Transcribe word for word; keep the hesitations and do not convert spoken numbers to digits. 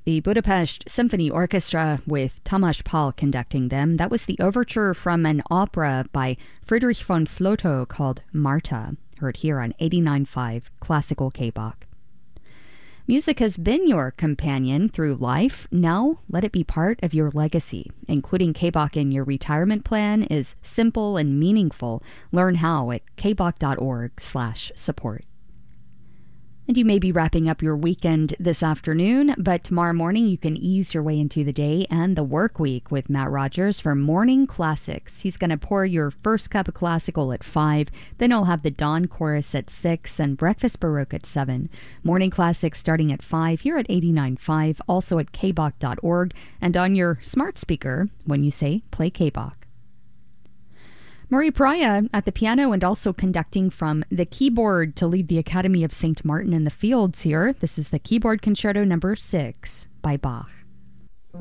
The Budapest Symphony Orchestra with Tamás Pál conducting them. That was the overture from an opera by Friedrich von Flotow called Marta, heard here on eighty-nine point five Classical K-Bach. Music has been your companion through life. Now let it be part of your legacy. Including K-Bach in your retirement plan is simple and meaningful. Learn how at kbach.org slash support. And you may be wrapping up your weekend this afternoon, but tomorrow morning you can ease your way into the day and the work week with Matt Rogers for Morning Classics. He's going to pour your first cup of classical at five, then he'll have the Dawn Chorus at six and Breakfast Baroque at seven. Morning Classics starting at five here at eighty-nine point five, also at kbach dot org and on your smart speaker when you say play K-Bach. Murray Praya at the piano and also conducting from the keyboard to lead the Academy of Saint Martin in the Fields here. This is the Keyboard Concerto number six by Bach.